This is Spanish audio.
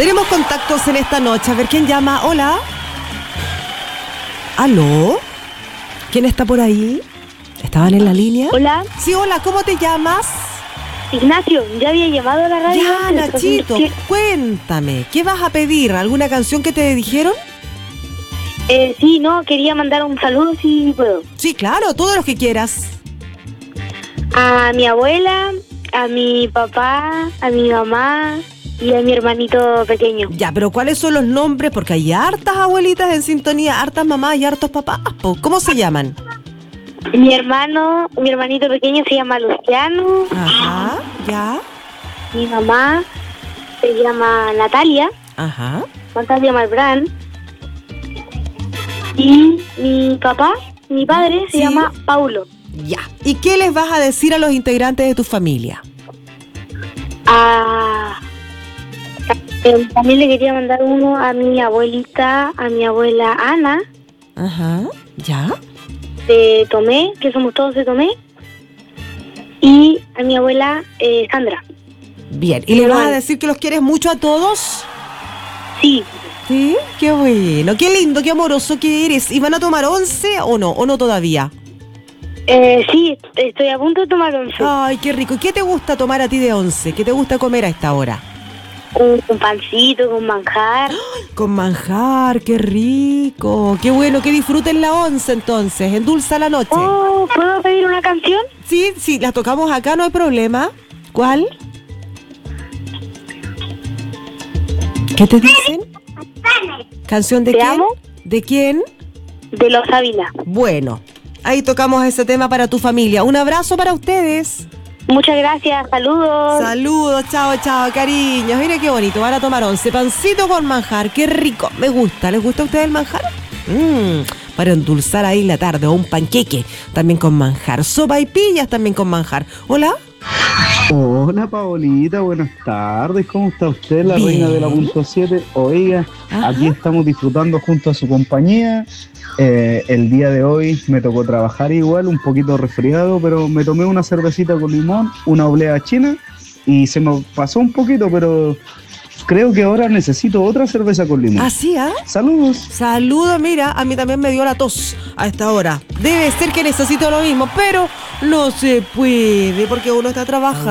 Tenemos contactos en esta noche. A ver quién llama. Hola. ¿Aló? ¿Quién está por ahí? ¿Estaban en la línea? Hola. Sí, hola. ¿Cómo te llamas? Ignacio, ya había llamado a la radio. Ya, antes, Nachito, ¿qué? cuéntame. ¿Qué vas a pedir? ¿Alguna canción que te dijeron? Sí, no, quería mandar un saludo si puedo. Sí, claro, todos los que quieras. A mi abuela, a mi papá, a mi mamá y a mi hermanito pequeño. Ya, pero ¿cuáles son los nombres? Porque hay hartas abuelitas en sintonía, hartas mamás y hartos papás. ¿Cómo se llaman? Mi hermanito pequeño se llama Luciano. Ajá, ya. Mi mamá se llama Natalia Malbrán. Y mi papá, mi padre, se llama Paulo. Ya. ¿Y qué les vas a decir a los integrantes de tu familia? También le quería mandar uno a mi abuelita, a mi abuela Ana. Ajá, ya. De Tomé, que somos todos de Tomé. Y a mi abuela Sandra. Bien. ¿Y le vas a decir que los quieres mucho a todos? Sí. ¿Sí? Qué bueno, qué lindo, qué amoroso que eres. ¿Y van a tomar 11 o no? ¿O no todavía? Sí, estoy a punto de tomar 11. Ay, qué rico. ¿Qué te gusta tomar a ti de 11? ¿Qué te gusta comer a esta hora? Un pancito con manjar. ¡Ay, con manjar! ¡Qué rico! ¡Qué bueno! Que disfruten la 11 entonces. Endulza la noche. Oh, ¿puedo pedir una canción? Sí, la tocamos acá, no hay problema. ¿Cuál? ¿Qué te dicen? ¿Canción de ¿Te quién? amo? ¿De quién? De los Ávila. Bueno, ahí tocamos ese tema para tu familia. Un abrazo para ustedes. Muchas gracias, saludos. Saludos, chao, cariños. Mire qué bonito, van a tomar 11. Pancito con manjar, qué rico. Me gusta. ¿Les gusta a ustedes el manjar? Para endulzar ahí la tarde. O un panqueque también con manjar. Sopaipillas también con manjar. ¿Hola? Hola Paolita, buenas tardes, ¿cómo está usted, la Bien. reina de la punto 7? Oiga, aquí estamos disfrutando junto a su compañía. El día de hoy me tocó trabajar igual, un poquito resfriado, pero me tomé una cervecita con limón, una oblea china y se me pasó un poquito, pero creo que ahora necesito otra cerveza con limón. ¿Así, Saludos. Saludos, mira, a mí también me dio la tos a esta hora. Debe ser que necesito lo mismo, pero no se puede porque uno está trabajando.